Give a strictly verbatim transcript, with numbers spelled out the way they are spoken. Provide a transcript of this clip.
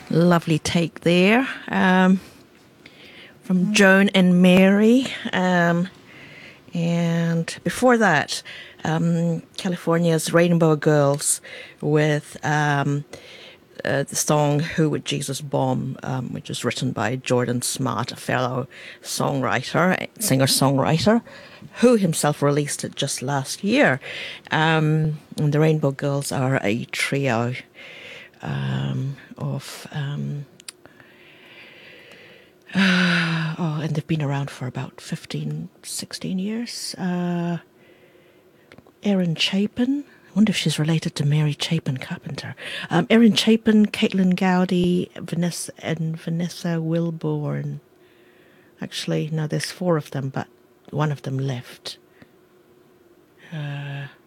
Lovely take there. Um, from Joan and Mary. Um, and before that, um, California's Rainbow Girls with um, uh, the song Who Would Jesus Bomb, um, which was written by Jordan Smart, a fellow songwriter, singer-songwriter, who himself released it just last year. Um, and the Rainbow Girls are a trio um, of... Um, Uh, oh, and they've been around for about fifteen, sixteen years. Uh, Erin Chapin. I wonder if she's related to Mary Chapin Carpenter. Um, Erin Chapin, Caitlin Gowdy, Vanessa, and Vanessa Wilborn. Actually, no, there's four of them, but one of them left. Uh,